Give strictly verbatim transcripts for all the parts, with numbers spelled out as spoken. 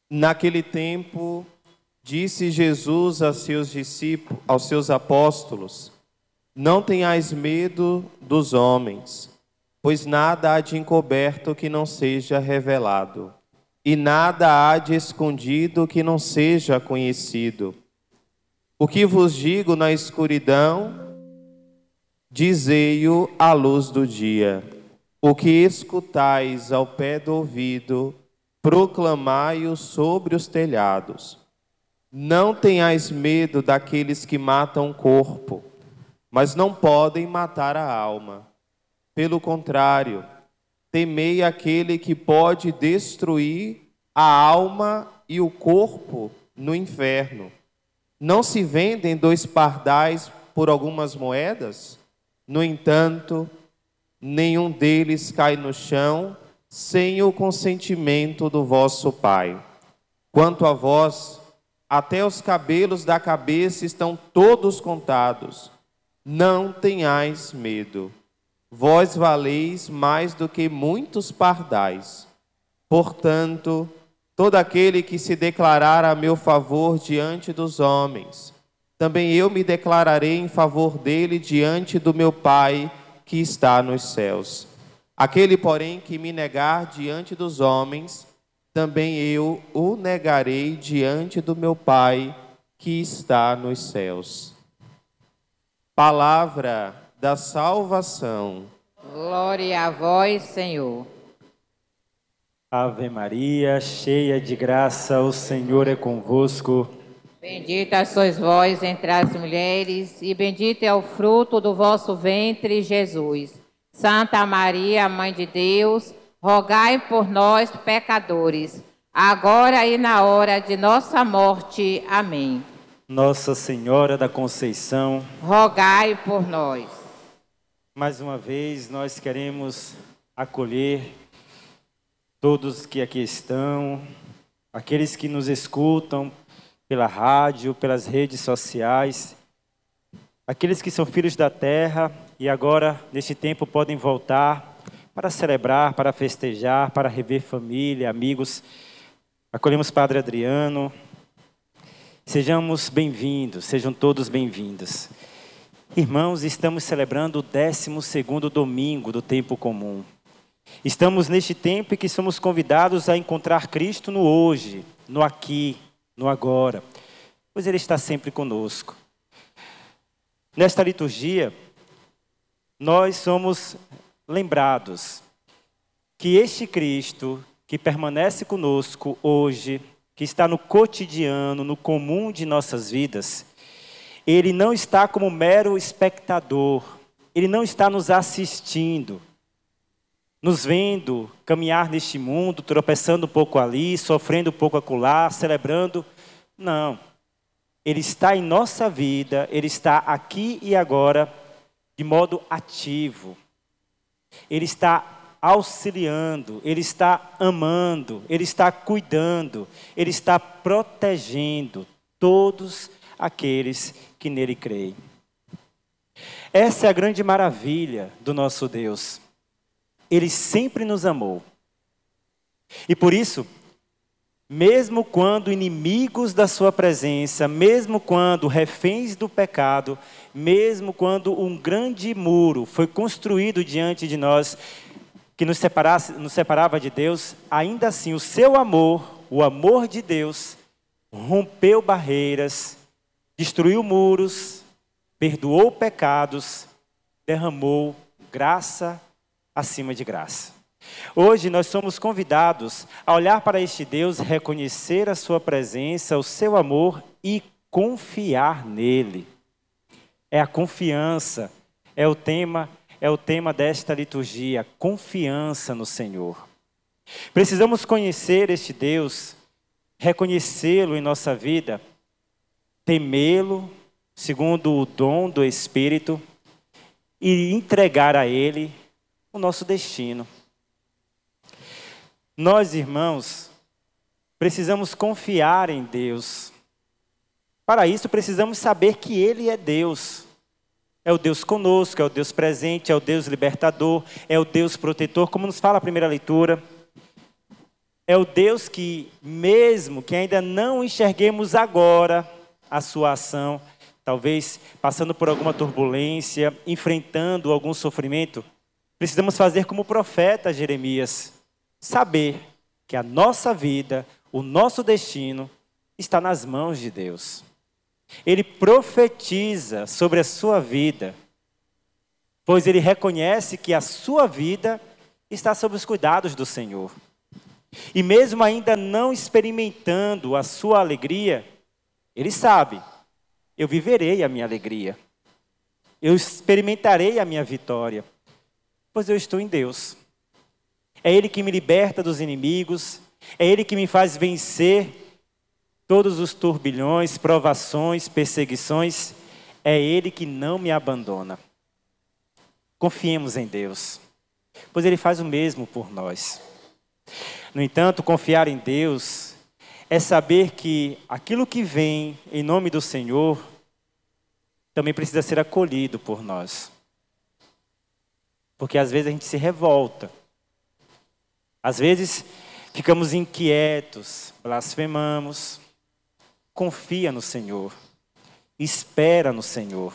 Naquele tempo, disse Jesus a seus discípulos, aos seus apóstolos: não tenhais medo dos homens, pois nada há de encoberto que não seja revelado, e nada há de escondido que não seja conhecido. O que vos digo na escuridão, dizei-o à luz do dia. O que escutais ao pé do ouvido, proclamai-o sobre os telhados. Não tenhais medo daqueles que matam o corpo, mas não podem matar a alma. Pelo contrário, temei aquele que pode destruir a alma e o corpo no inferno. Não se vendem dois pardais por algumas moedas? No entanto, nenhum deles cai no chão sem o consentimento do vosso Pai. Quanto a vós, até os cabelos da cabeça estão todos contados. Não tenhais medo. Vós valeis mais do que muitos pardais. Portanto, todo aquele que se declarar a meu favor diante dos homens, também eu me declararei em favor dele diante do meu Pai que está nos céus. Aquele, porém, que me negar diante dos homens, também eu o negarei diante do meu Pai que está nos céus. Palavra da salvação. Glória a vós, Senhor. Ave Maria, cheia de graça, o Senhor é convosco. Bendita sois vós entre as mulheres, e bendito é o fruto do vosso ventre, Jesus. Santa Maria, Mãe de Deus, rogai por nós, pecadores, agora e na hora de nossa morte. Amém. Nossa Senhora da Conceição, rogai por nós. Mais uma vez, nós queremos acolher todos que aqui estão, aqueles que nos escutam pela rádio, pelas redes sociais, aqueles que são filhos da terra e agora, neste tempo, podem voltar para celebrar, para festejar, para rever família, amigos. Acolhemos Padre Adriano. Sejamos bem-vindos, sejam todos bem-vindos. Irmãos, estamos celebrando o décimo segundo domingo do tempo comum. Estamos neste tempo em que somos convidados a encontrar Cristo no hoje, no aqui, no agora, pois Ele está sempre conosco. Nesta liturgia, nós somos lembrados que este Cristo que permanece conosco hoje, que está no cotidiano, no comum de nossas vidas, Ele não está como mero espectador, Ele não está nos assistindo, nos vendo caminhar neste mundo, tropeçando um pouco ali, sofrendo um pouco acolá, celebrando. Não. Ele está em nossa vida, Ele está aqui e agora, de modo ativo. Ele está auxiliando, Ele está amando, Ele está cuidando, Ele está protegendo todos aqueles que nele creem. Essa é a grande maravilha do nosso Deus. Ele sempre nos amou. E por isso, mesmo quando inimigos da sua presença, mesmo quando reféns do pecado, mesmo quando um grande muro foi construído diante de nós, que nos, separasse, nos separava de Deus, ainda assim o seu amor, o amor de Deus, rompeu barreiras, destruiu muros, perdoou pecados, derramou graça acima de graça. Hoje nós somos convidados a olhar para este Deus, reconhecer a sua presença, o seu amor e confiar nele. É a confiança, é o tema, é o tema desta liturgia, confiança no Senhor. Precisamos conhecer este Deus, reconhecê-lo em nossa vida, temê-lo, segundo o dom do Espírito, e entregar a Ele o nosso destino. Nós, irmãos, precisamos confiar em Deus. Para isso, precisamos saber que Ele é Deus. É o Deus conosco, é o Deus presente, é o Deus libertador, é o Deus protetor, como nos fala a primeira leitura. é o Deus que, mesmo que ainda não enxerguemos agora a sua ação, talvez passando por alguma turbulência, enfrentando algum sofrimento, precisamos fazer como o profeta Jeremias, saber que a nossa vida, o nosso destino, está nas mãos de Deus. Ele profetiza sobre a sua vida, pois ele reconhece que a sua vida está sob os cuidados do Senhor. E mesmo ainda não experimentando a sua alegria, ele sabe, eu viverei a minha alegria. Eu experimentarei a minha vitória, pois eu estou em Deus. É Ele que me liberta dos inimigos, é Ele que me faz vencer todos os turbilhões, provações, perseguições, é Ele que não me abandona. Confiemos em Deus, pois Ele faz o mesmo por nós. No entanto, confiar em Deus é saber que aquilo que vem em nome do Senhor também precisa ser acolhido por nós. Porque às vezes a gente se revolta. Às vezes ficamos inquietos, blasfemamos. Confia no Senhor. Espera no Senhor.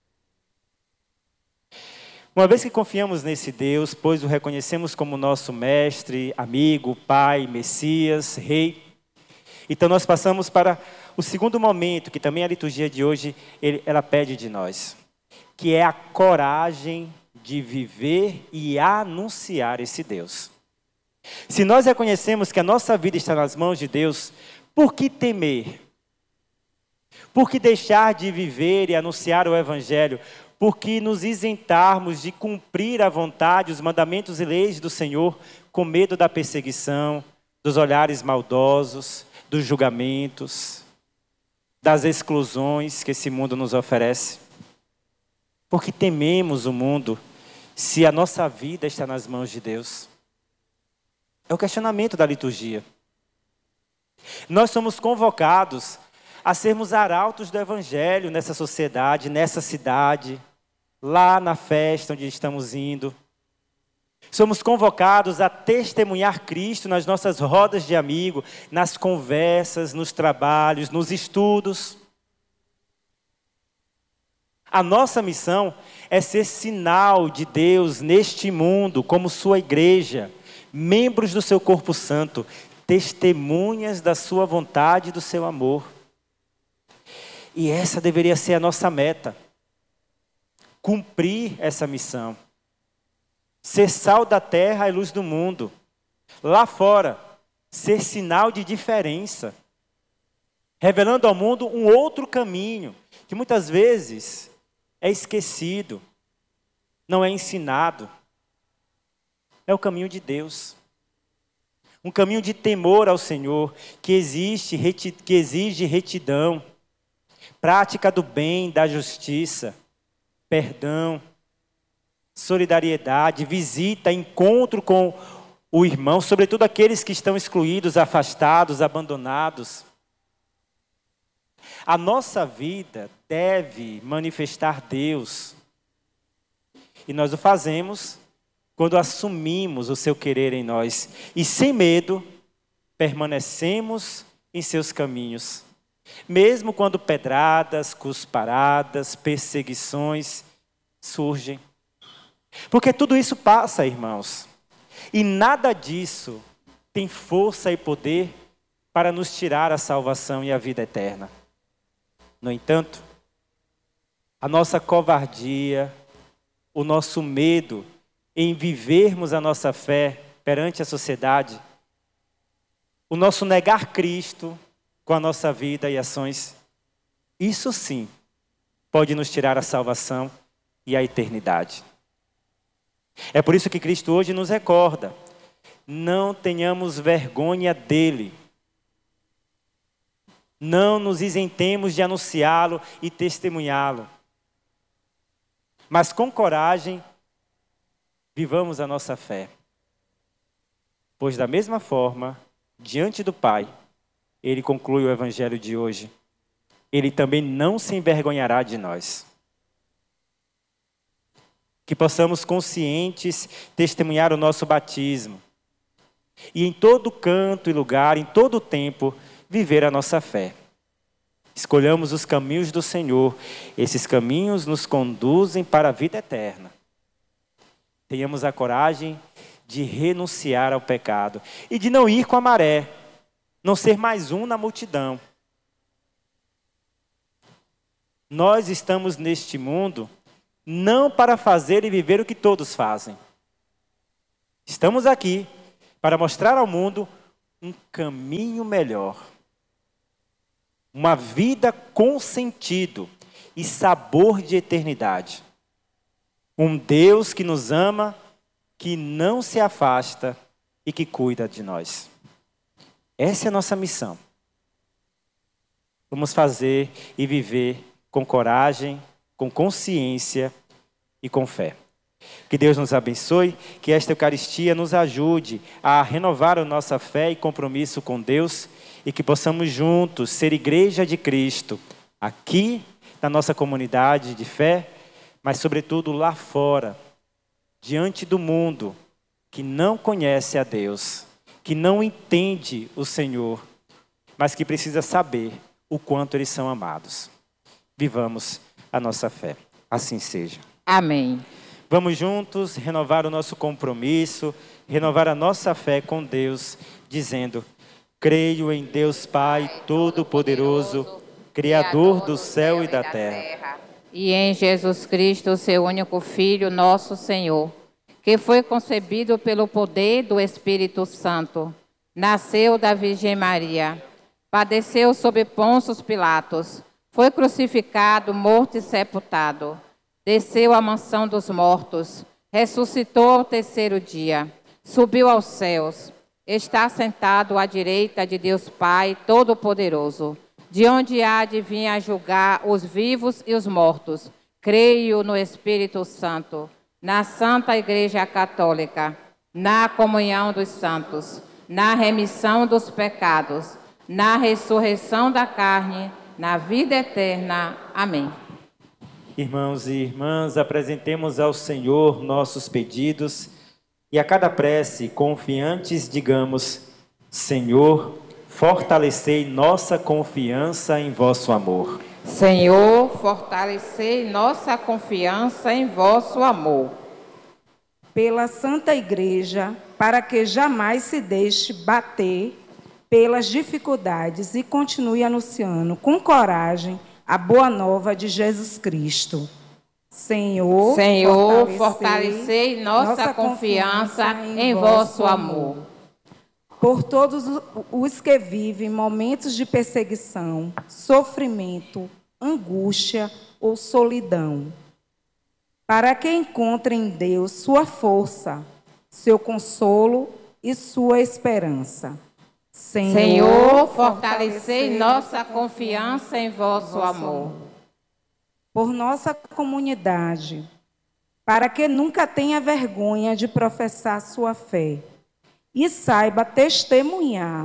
Uma vez que confiamos nesse Deus, pois o reconhecemos como nosso mestre, amigo, pai, Messias, rei, então nós passamos para o segundo momento, que também a liturgia de hoje, ele, ela pede de nós, que é a coragem de viver e anunciar esse Deus. Se nós reconhecemos que a nossa vida está nas mãos de Deus, por que temer? Por que deixar de viver e anunciar o Evangelho? Por que nos isentarmos de cumprir a vontade, os mandamentos e leis do Senhor, com medo da perseguição, dos olhares maldosos, dos julgamentos, das exclusões que esse mundo nos oferece? Porque tememos o mundo se a nossa vida está nas mãos de Deus? É o questionamento da liturgia. Nós somos convocados a sermos arautos do Evangelho nessa sociedade, nessa cidade, lá na festa onde estamos indo. Somos convocados a testemunhar Cristo nas nossas rodas de amigo, nas conversas, nos trabalhos, nos estudos. A nossa missão é ser sinal de Deus neste mundo, como sua igreja, membros do seu corpo santo, testemunhas da sua vontade e do seu amor. E essa deveria ser a nossa meta. Cumprir essa missão. Ser sal da terra e luz do mundo. Lá fora, ser sinal de diferença. Revelando ao mundo um outro caminho, que muitas vezes é esquecido, não é ensinado. É o caminho de Deus. Um caminho de temor ao Senhor, que existe, que exige retidão, prática do bem, da justiça, perdão, solidariedade, visita, encontro com o irmão, sobretudo aqueles que estão excluídos, afastados, abandonados. A nossa vida deve manifestar Deus. E nós o fazemos quando assumimos o seu querer em nós. E sem medo, permanecemos em seus caminhos. Mesmo quando pedradas, cusparadas, perseguições surgem. Porque tudo isso passa, irmãos. E nada disso tem força e poder para nos tirar a salvação e a vida eterna. No entanto, a nossa covardia, o nosso medo em vivermos a nossa fé perante a sociedade, o nosso negar Cristo com a nossa vida e ações, isso sim pode nos tirar a salvação e a eternidade. É por isso que Cristo hoje nos recorda, não tenhamos vergonha dele. Não nos isentemos de anunciá-lo e testemunhá-lo. Mas com coragem, vivamos a nossa fé. Pois da mesma forma, diante do Pai, ele conclui o Evangelho de hoje. Ele também não se envergonhará de nós. Que possamos conscientes testemunhar o nosso batismo. e em todo canto e lugar, em todo tempo, viver a nossa fé. Escolhamos os caminhos do Senhor. Esses caminhos nos conduzem para a vida eterna. Tenhamos a coragem de renunciar ao pecado e de não ir com a maré, não ser mais um na multidão. Nós estamos neste mundo não para fazer e viver o que todos fazem. Estamos aqui para mostrar ao mundo um caminho melhor. Uma vida com sentido e sabor de eternidade. Um Deus que nos ama, que não se afasta e que cuida de nós. Essa é a nossa missão. Vamos fazer e viver com coragem, com consciência e com fé. Que Deus nos abençoe, que esta Eucaristia nos ajude a renovar a nossa fé e compromisso com Deus e que possamos juntos ser igreja de Cristo, aqui na nossa comunidade de fé, mas sobretudo lá fora, diante do mundo que não conhece a Deus, que não entende o Senhor, mas que precisa saber o quanto eles são amados. Vivamos a nossa fé. Assim seja. Amém. Vamos juntos renovar o nosso compromisso, renovar a nossa fé com Deus, dizendo: creio em Deus Pai Todo-Poderoso, Criador do céu e da terra. E em Jesus Cristo, seu único Filho, nosso Senhor, que foi concebido pelo poder do Espírito Santo, nasceu da Virgem Maria, padeceu sob Pôncio Pilatos, foi crucificado, morto e sepultado. Desceu à mansão dos mortos, ressuscitou ao terceiro dia, subiu aos céus, está sentado à direita de Deus Pai Todo-Poderoso, de onde há de vir a julgar os vivos e os mortos. Creio no Espírito Santo, na Santa Igreja Católica, na comunhão dos santos, na remissão dos pecados, na ressurreição da carne, na vida eterna. Amém. Irmãos e irmãs, apresentemos ao Senhor nossos pedidos e a cada prece, confiantes, digamos: Senhor, fortalecei nossa confiança em vosso amor. Senhor, fortalecei nossa confiança em vosso amor. Pela Santa Igreja, para que jamais se deixe bater pelas dificuldades e continue anunciando com coragem a boa nova de Jesus Cristo. Senhor, Senhor, fortalecei nossa, nossa confiança, confiança em, em vosso amor. Por todos os que vivem momentos de perseguição, sofrimento, angústia ou solidão, para que encontrem em Deus sua força, seu consolo e sua esperança. Senhor, Senhor, fortalecei nossa confiança em vosso amor. Por nossa comunidade, para que nunca tenha vergonha de professar sua fé e saiba testemunhar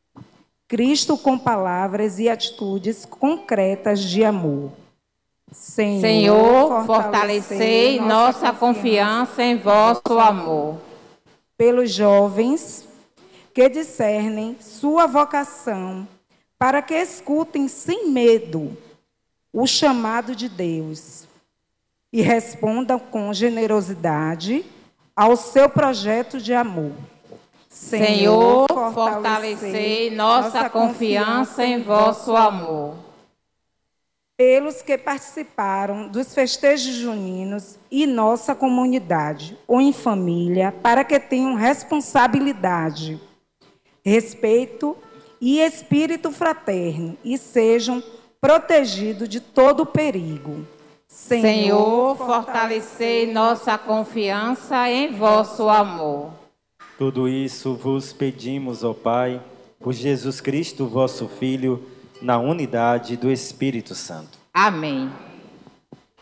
Cristo com palavras e atitudes concretas de amor. Senhor, Senhor, fortalecei nossa confiança em vosso amor. Pelos jovens que discernem sua vocação, para que escutem sem medo o chamado de Deus e respondam com generosidade ao seu projeto de amor. Senhor, fortalecei nossa confiança em vosso amor. Pelos que participaram dos festejos juninos e nossa comunidade, ou em família, para que tenham responsabilidade, respeito e espírito fraterno e sejam protegidos de todo perigo. Senhor, Senhor, fortalecei nossa confiança em vosso amor. Tudo isso vos pedimos, ó Pai, por Jesus Cristo, vosso Filho, na unidade do Espírito Santo. Amém.